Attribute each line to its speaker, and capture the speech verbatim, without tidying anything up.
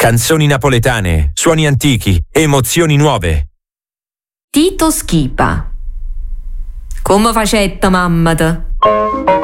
Speaker 1: Canzoni napoletane, suoni antichi, emozioni nuove.
Speaker 2: Tito Schipa. Come facetta, mamma?